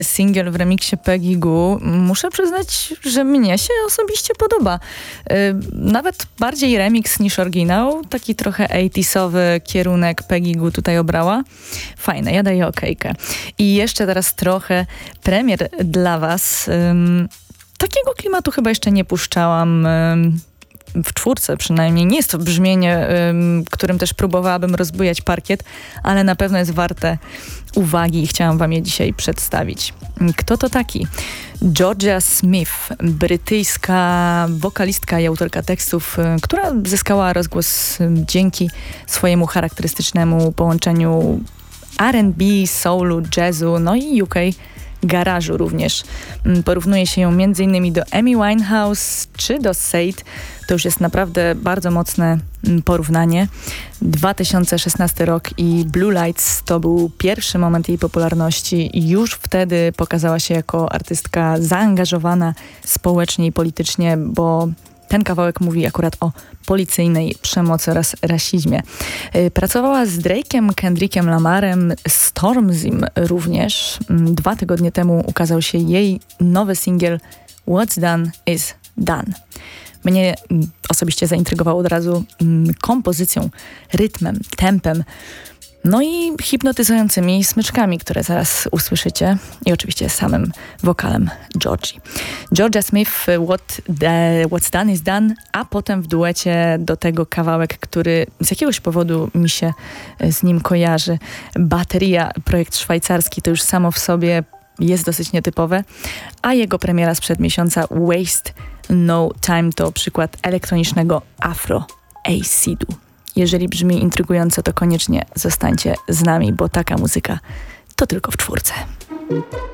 Singiel w remiksie Peggy Gou, muszę przyznać, że mnie się osobiście podoba. Nawet bardziej remix niż oryginał. Taki trochę 80sowy kierunek Peggy Gou tutaj obrała. Fajne, ja daję okejkę. I jeszcze teraz trochę premier dla was. Takiego klimatu chyba jeszcze nie puszczałam w czwórce przynajmniej. Nie jest to brzmienie, którym też próbowałabym rozbujać parkiet, ale na pewno jest warte uwagi i chciałam wam je dzisiaj przedstawić. Kto to taki? Jorja Smith, brytyjska wokalistka i autorka tekstów, która zyskała rozgłos dzięki swojemu charakterystycznemu połączeniu R&B, soulu, jazzu, no i UK garażu również. Porównuje się ją m.in. do Amy Winehouse czy do Sade. To już jest naprawdę bardzo mocne porównanie. 2016 rok i Blue Lights to był pierwszy moment jej popularności. Już wtedy pokazała się jako artystka zaangażowana społecznie i politycznie, bo ten kawałek mówi akurat o policyjnej przemocy oraz rasizmie. Pracowała z Drake'em, Kendrickiem Lamarem, Stormzym również. 2 tygodnie temu ukazał się jej nowy singiel What's Done is Done. Mnie osobiście zaintrygował od razu kompozycją, rytmem, tempem, no i hipnotyzującymi smyczkami, które zaraz usłyszycie i oczywiście samym wokalem Georgii. Jorja Smith, What's Done is Done, a potem w duecie do tego kawałek, który z jakiegoś powodu mi się z nim kojarzy. Bateria, projekt szwajcarski, to już samo w sobie jest dosyć nietypowe, a jego premiera sprzed miesiąca Waste No Time to przykład elektronicznego afro acidu. Jeżeli brzmi intrygująco, to koniecznie zostańcie z nami, bo taka muzyka to tylko w czwórce.